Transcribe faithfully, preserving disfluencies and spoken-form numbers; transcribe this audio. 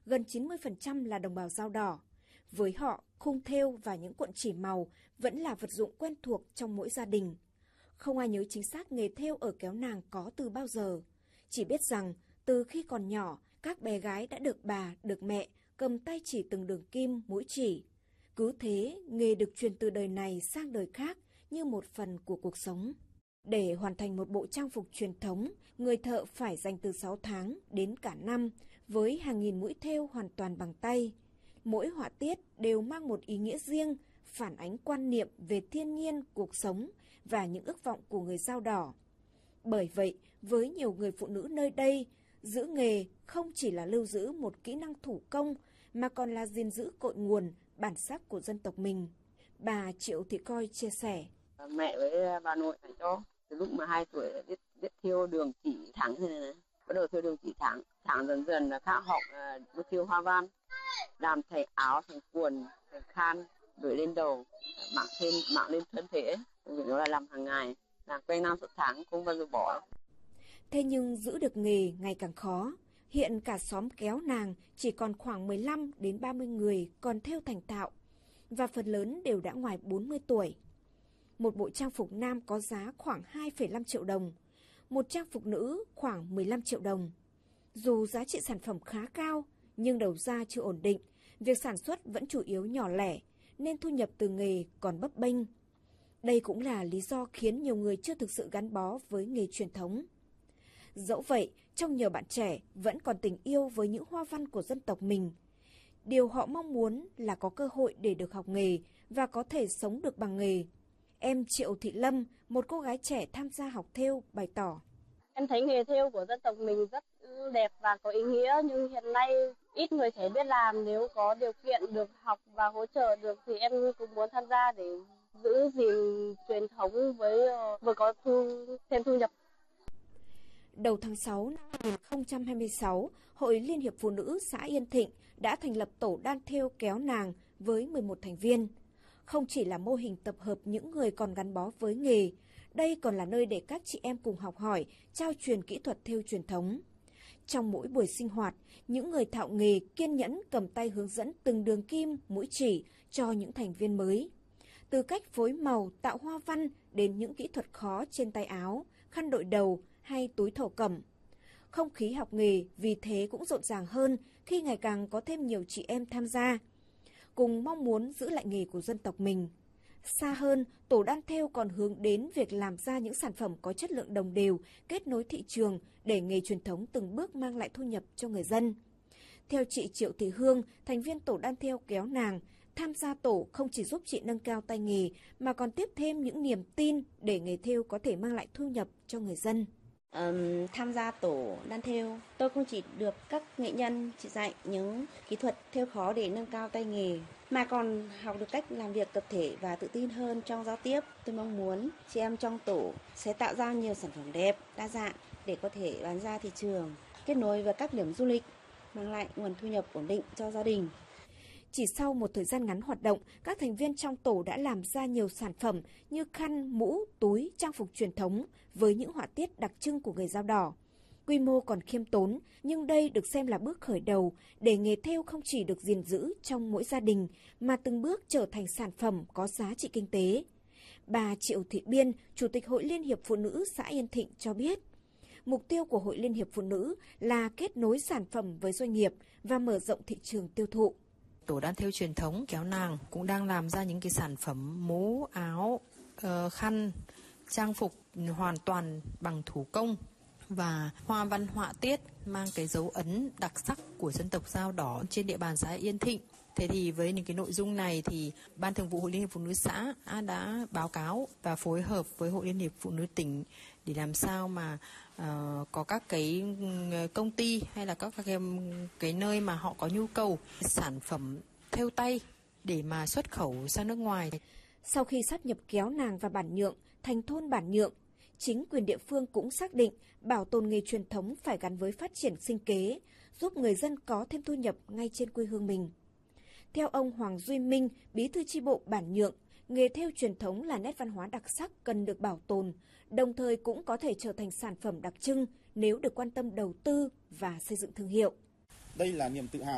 gần chín mươi phần trăm là đồng bào Dao Đỏ. Với họ, khung thêu và những cuộn chỉ màu vẫn là vật dụng quen thuộc trong mỗi gia đình. Không ai nhớ chính xác nghề thêu ở Kéo Nàng có từ bao giờ. Chỉ biết rằng, từ khi còn nhỏ, các bé gái đã được bà, được mẹ cầm tay chỉ từng đường kim, mũi chỉ. Cứ thế, nghề được truyền từ đời này sang đời khác như một phần của cuộc sống. Để hoàn thành một bộ trang phục truyền thống, người thợ phải dành từ sáu tháng đến cả năm với hàng nghìn mũi thêu hoàn toàn bằng tay. Mỗi họa tiết đều mang một ý nghĩa riêng, phản ánh quan niệm về thiên nhiên, cuộc sống và những ước vọng của người Dao Đỏ. Bởi vậy, với nhiều người phụ nữ nơi đây, giữ nghề không chỉ là lưu giữ một kỹ năng thủ công mà còn là gìn giữ cội nguồn, bản sắc của dân tộc mình. Bà Triệu Thị Coi chia sẻ. Mẹ với bà nội phải cho, từ lúc mà hai tuổi biết biết thêu đường chỉ thẳng thế này, này. Bắt đầu thêu đường chỉ thẳng, thẳng dần dần là khác học biết thêu hoa văn, làm thành áo, thành quần, thành khăn, gửi lên đầu, mặc thêm mặc lên thân thể, vì nó là làm hàng ngày, làm quanh năm suốt tháng không bao giờ bỏ. Thế nhưng giữ được nghề ngày càng khó. Hiện cả xóm Kéo Nàng chỉ còn khoảng mười lăm đến ba mươi người còn thêu thành thạo, và phần lớn đều đã ngoài bốn mươi tuổi. Một bộ trang phục nam có giá khoảng hai phẩy năm triệu đồng, một trang phục nữ khoảng mười lăm triệu đồng. Dù giá trị sản phẩm khá cao, nhưng đầu ra chưa ổn định, việc sản xuất vẫn chủ yếu nhỏ lẻ, nên thu nhập từ nghề còn bấp bênh. Đây cũng là lý do khiến nhiều người chưa thực sự gắn bó với nghề truyền thống. Dẫu vậy, trong nhiều bạn trẻ vẫn còn tình yêu với những hoa văn của dân tộc mình. Điều họ mong muốn là có cơ hội để được học nghề và có thể sống được bằng nghề. Em Triệu Thị Lâm, một cô gái trẻ tham gia học thêu, bày tỏ. Em thấy nghề thêu của dân tộc mình rất đẹp và có ý nghĩa, nhưng hiện nay ít người trẻ biết làm. Nếu có điều kiện được học và hỗ trợ được thì em cũng muốn tham gia để giữ gìn truyền thống với vừa có thu thêm thu nhập. Đầu tháng sáu năm hai nghìn không trăm hai mươi sáu, Hội Liên hiệp Phụ nữ xã Yên Thịnh đã thành lập tổ đan thêu Kéo Nàng với mười một thành viên. Không chỉ là mô hình tập hợp những người còn gắn bó với nghề, đây còn là nơi để các chị em cùng học hỏi, trao truyền kỹ thuật thêu truyền thống. Trong mỗi buổi sinh hoạt, những người thạo nghề kiên nhẫn cầm tay hướng dẫn từng đường kim, mũi chỉ cho những thành viên mới. Từ cách phối màu, tạo hoa văn đến những kỹ thuật khó trên tay áo, khăn đội đầu hay túi thổ cẩm. Không khí học nghề vì thế cũng rộn ràng hơn khi ngày càng có thêm nhiều chị em tham gia, cùng mong muốn giữ lại nghề của dân tộc mình. Xa hơn, tổ đan thêu còn hướng đến việc làm ra những sản phẩm có chất lượng đồng đều, kết nối thị trường để nghề truyền thống từng bước mang lại thu nhập cho người dân. Theo chị Triệu Thị Hương, thành viên tổ đan thêu Kéo Nàng, tham gia tổ không chỉ giúp chị nâng cao tay nghề mà còn tiếp thêm những niềm tin để nghề thêu có thể mang lại thu nhập cho người dân. Um, tham gia tổ đan thêu, tôi không chỉ được các nghệ nhân chỉ dạy những kỹ thuật thêu khó để nâng cao tay nghề, mà còn học được cách làm việc tập thể và tự tin hơn trong giao tiếp. Tôi mong muốn chị em trong tổ sẽ tạo ra nhiều sản phẩm đẹp, đa dạng để có thể bán ra thị trường, kết nối với các điểm du lịch, mang lại nguồn thu nhập ổn định cho gia đình. Chỉ sau một thời gian ngắn hoạt động, các thành viên trong tổ đã làm ra nhiều sản phẩm như khăn, mũ, túi, trang phục truyền thống với những họa tiết đặc trưng của người Dao Đỏ. Quy mô còn khiêm tốn, nhưng đây được xem là bước khởi đầu để nghề thêu không chỉ được gìn giữ trong mỗi gia đình, mà từng bước trở thành sản phẩm có giá trị kinh tế. Bà Triệu Thị Biên, Chủ tịch Hội Liên hiệp Phụ nữ xã Yên Thịnh cho biết, mục tiêu của Hội Liên hiệp Phụ nữ là kết nối sản phẩm với doanh nghiệp và mở rộng thị trường tiêu thụ. Tổ đan thêu truyền thống Kéo Nàng cũng đang làm ra những cái sản phẩm mũ, áo, uh, khăn, trang phục hoàn toàn bằng thủ công và hoa văn họa tiết mang cái dấu ấn đặc sắc của dân tộc Dao Đỏ trên địa bàn xã Yên Thịnh. Thế thì với những cái nội dung này thì Ban Thường vụ Hội Liên hiệp Phụ nữ xã đã báo cáo và phối hợp với Hội Liên hiệp Phụ nữ tỉnh để làm sao mà uh, có các cái công ty hay là các cái, cái nơi mà họ có nhu cầu sản phẩm thêu tay để mà xuất khẩu sang nước ngoài. Sau khi sáp nhập Kéo Nàng và Bản Nhượng thành thôn Bản Nhượng, chính quyền địa phương cũng xác định bảo tồn nghề truyền thống phải gắn với phát triển sinh kế, giúp người dân có thêm thu nhập ngay trên quê hương mình. Theo ông Hoàng Duy Minh, bí thư chi bộ Bản Nhượng, nghề thêu truyền thống là nét văn hóa đặc sắc cần được bảo tồn, đồng thời cũng có thể trở thành sản phẩm đặc trưng nếu được quan tâm đầu tư và xây dựng thương hiệu. Đây là niềm tự hào